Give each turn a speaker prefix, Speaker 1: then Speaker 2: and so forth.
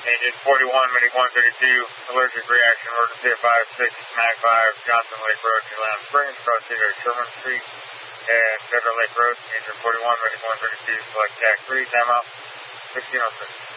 Speaker 1: Engine 41, Medic 132, allergic reaction, emergency at 5695 Johnson Lake Road, New Lamb Springs, cross either Sherman Street and Federal Lake Road. Engine 41, Medic 132, select TAC 3, time out, 1606.